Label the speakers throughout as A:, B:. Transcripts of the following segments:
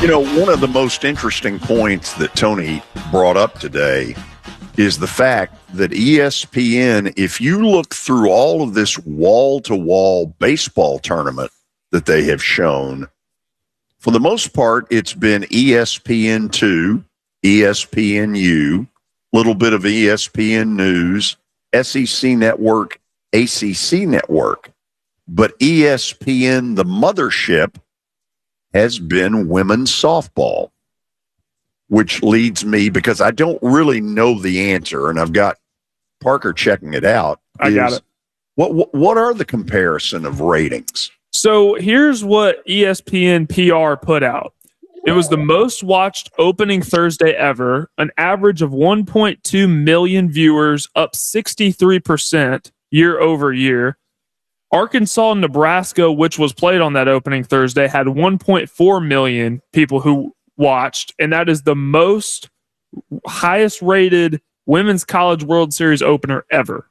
A: One of the most interesting points that Tony brought up today is the fact that ESPN, if you look through all of this wall-to-wall baseball tournament that they have shown, for the most part, it's been ESPN2, ESPNU, little bit of ESPN News, SEC Network, ACC Network. But ESPN, the mothership, has been women's softball, which leads me, because I don't really know the answer, and I've got Parker checking it out.
B: I got it.
A: What are the comparison of ratings?
B: So here's what ESPN PR put out. It was the most watched opening Thursday ever, an average of 1.2 million viewers, up 63% year over year. Arkansas and Nebraska, which was played on that opening Thursday, had 1.4 million people who watched, and that is the most highest rated women's college World Series opener ever.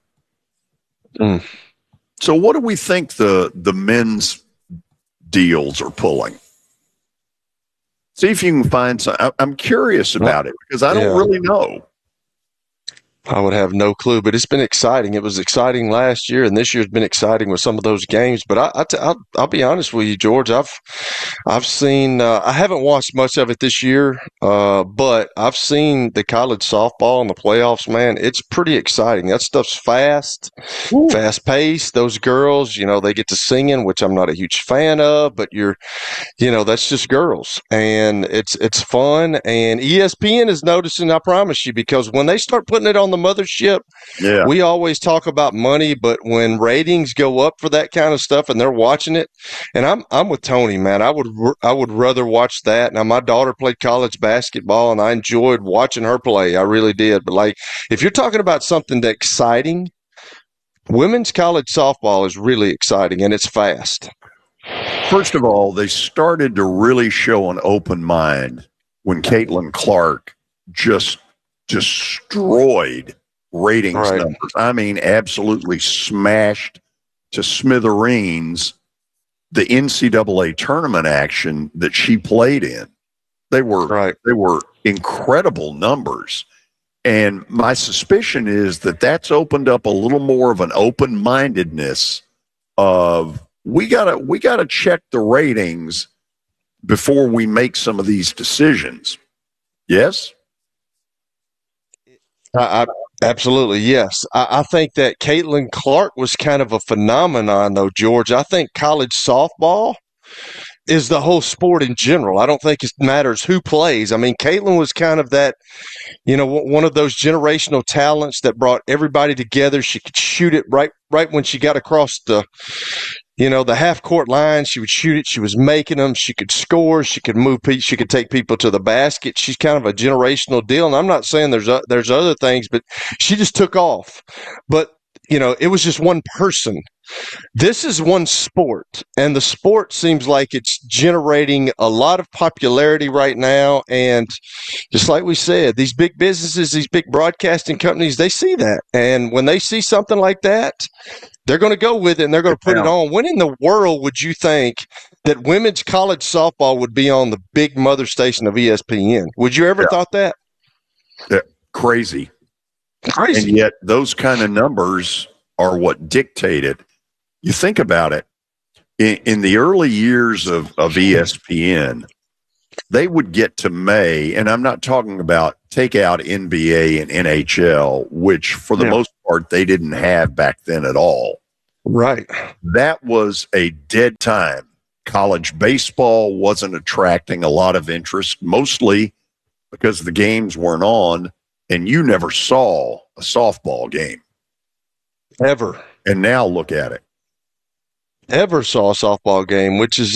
A: So what do we think the men's deals are pulling? See if you can find some. I'm curious about it because I don't really know.
C: I would have no clue, but it's been exciting. It was exciting last year, and this year's been exciting with some of those games. But I'll be honest with you, George. I've seen. I haven't watched much of it this year, but I've seen the college softball and the playoffs. Man, it's pretty exciting. That stuff's fast paced. Those girls, they get to singing, which I'm not a huge fan of, but that's just girls, and it's fun. And ESPN is noticing. I promise you, because when they start putting it on the mothership, we always talk about money, but when ratings go up for that kind of stuff and they're watching it, and I'm with Tony, man. I would rather watch that. Now, my daughter played college basketball and I enjoyed watching her play. I really did. But if you're talking about something that's exciting, women's college softball is really exciting, and it's fast.
A: First of all, they started to really show an open mind when Caitlin Clark just destroyed ratings numbers. I mean, absolutely smashed to smithereens the NCAA tournament action that she played in. They were incredible numbers. And my suspicion is that that's opened up a little more of an open-mindedness of we gotta check the ratings before we make some of these decisions. Yes?
C: Absolutely, yes. I think that Caitlin Clark was kind of a phenomenon, though, George. I think college softball is the whole sport in general. I don't think it matters who plays. I mean, Caitlin was kind of that, one of those generational talents that brought everybody together. She could shoot it right when she got across the half-court line. She would shoot it. She was making them. She could score. She could move. She could take people to the basket. She's kind of a generational deal. And I'm not saying there's other things, but she just took off. But, it was just one person. This is one sport, and the sport seems like it's generating a lot of popularity right now. And just like we said, these big businesses, these big broadcasting companies, they see that. And when they see something like that, they're going to go with it, and they're going to put it on. When in the world would you think that women's college softball would be on the big mother station of ESPN? Would you ever thought that?
A: Yeah, crazy. And yet those kind of numbers are what dictate it. You think about it. In the early years of ESPN, they would get to May, and I'm not talking about take out NBA and NHL, which for the most part they didn't have back then at all.
C: Right.
A: That was a dead time. College baseball wasn't attracting a lot of interest, mostly because the games weren't on, and you never saw a softball game.
C: Ever.
A: And now look at it.
C: Ever saw a softball game, which is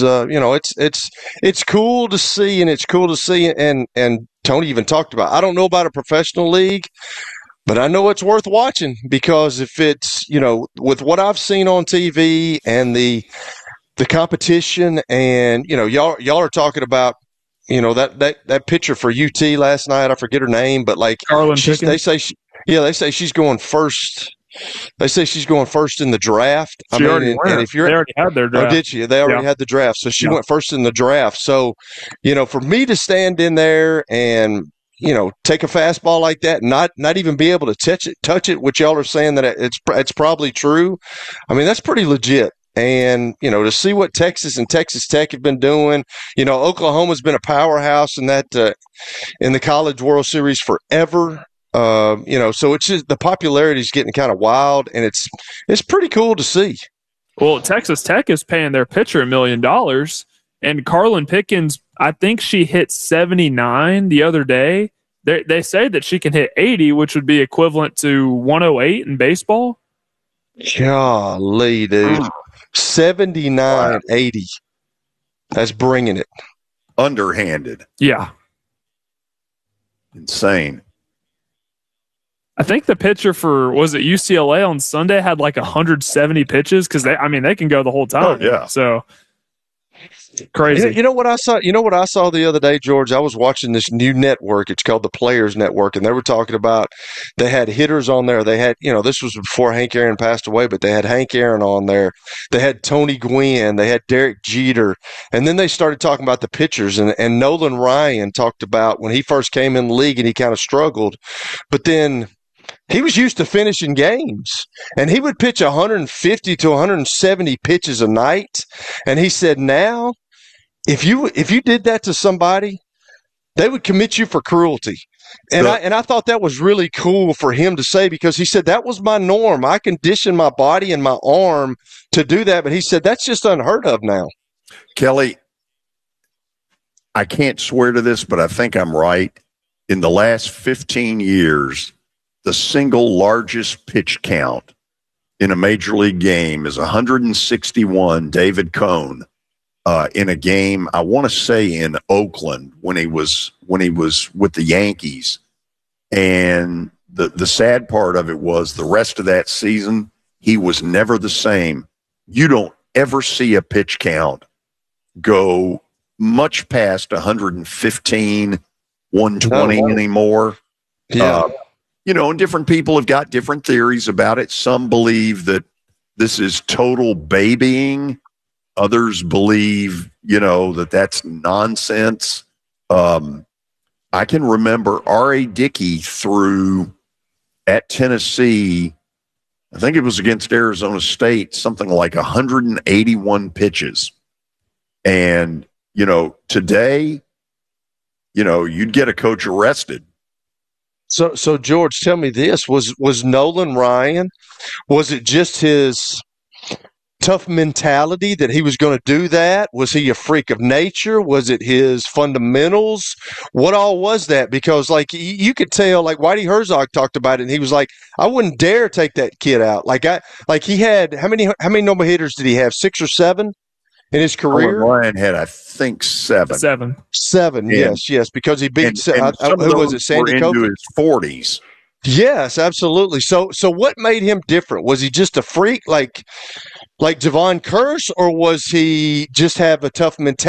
C: it's cool to see, and it's cool to see, and Tony even talked about, I don't know about a professional league, but I know it's worth watching, because if it's, with what I've seen on TV and the competition, and y'all are talking about, that pitcher for UT last night, I forget her name, but
B: Carlin Pickens.
C: they say she's going first They say she's going first in the draft.
B: She already went.
C: And if you're,
B: they already had their draft.
C: Oh, did you? They already had the draft, so she went first in the draft. So, for me to stand in there and take a fastball like that, and not even be able to touch it, which y'all are saying that it's probably true. I mean, that's pretty legit. And, to see what Texas and Texas Tech have been doing, Oklahoma's been a powerhouse in that, in the College World Series forever. So it's just the popularity is getting kind of wild, and it's pretty cool to see.
B: Well, Texas Tech is paying their pitcher $1 million, and Carlin Pickens, I think she hit 79 the other day. They say that she can hit 80, which would be equivalent to 108 in baseball.
C: Golly, dude. 79, 80. That's bringing it.
A: Underhanded.
B: Yeah.
A: Insane.
B: I think the pitcher for, was it UCLA on Sunday, had like 170 pitches because they can go the whole time.
A: Oh, yeah.
B: So crazy.
C: You know what I saw? You know what I saw the other day, George? I was watching this new network. It's called the Players Network, and they were talking about they had hitters on there. They had, this was before Hank Aaron passed away, but they had Hank Aaron on there. They had Tony Gwynn. They had Derek Jeter, and then they started talking about the pitchers. And Nolan Ryan talked about when he first came in the league, and he kind of struggled, but then he was used to finishing games, and he would pitch 150 to 170 pitches a night. And he said, now, if you did that to somebody, they would commit you for cruelty. And I thought that was really cool for him to say, because he said that was my norm. I conditioned my body and my arm to do that, but he said that's just unheard of now.
A: Kelly, I can't swear to this, but I think I'm right. In the last 15 years, the single largest pitch count in a major league game is 161 David Cone in a game, I want to say in Oakland when he was with the Yankees. And the sad part of it was the rest of that season, he was never the same. You don't ever see a pitch count go much past 115, 120 anymore.
C: Yeah.
A: And different people have got different theories about it. Some believe that this is total babying. Others believe, that that's nonsense. I can remember R.A. Dickey threw at Tennessee, I think it was against Arizona State, something like 181 pitches. And, today, you'd get a coach arrested.
C: So George, tell me this: was Nolan Ryan? Was it just his tough mentality that he was going to do that? Was he a freak of nature? Was it his fundamentals? What all was that? Because you could tell, Whitey Herzog talked about it, and he was like, I wouldn't dare take that kid out. He had how many no hitters did he have? 6 or 7 in his career?
A: Ryan had, I think, 7.
C: 7, yes, because he beat
A: who
C: was it? Sandy Koufax?
A: Into his 40s.
C: Yes, absolutely. So what made him different? Was he just a freak like Javon Curse, or was he just have a tough mentality?